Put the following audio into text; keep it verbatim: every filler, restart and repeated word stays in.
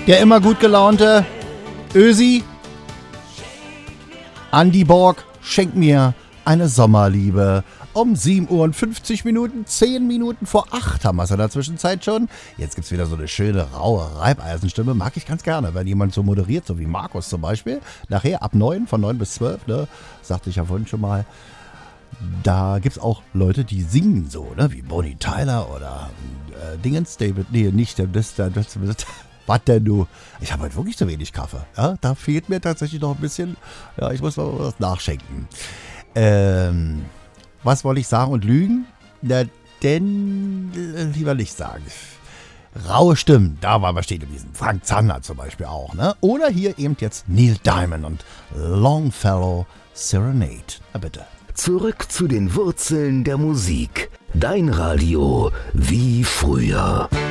Der immer gut gelaunte Ösi, Andy Borg, schenk mir eine Sommerliebe. Um sieben Uhr und fünfzig Minuten, zehn Minuten vor acht haben wir es in der Zwischenzeit schon. Jetzt gibt es wieder so eine schöne, raue Reibeisenstimme. Mag ich ganz gerne, wenn jemand so moderiert, so wie Markus zum Beispiel. Nachher ab neun, von neun bis zwölf, ne, sagte ich ja vorhin schon mal. Da gibt es auch Leute, die singen so, ne, wie Bonnie Tyler oder äh, Dingens, David, nee, nicht, das, das, das, das was denn du? Ich habe heute wirklich zu wenig Kaffee. Ja, da fehlt mir tatsächlich noch ein bisschen. Ja, ich muss mal was nachschenken. Ähm... Was wollte ich sagen und lügen? Na, denn äh, lieber nicht sagen. Raue Stimmen, da war wir stehen geblieben. Frank Zander zum Beispiel auch, ne? Oder hier eben jetzt Neil Diamond und Longfellow Serenade. Na bitte. Zurück zu den Wurzeln der Musik. Dein Radio wie früher.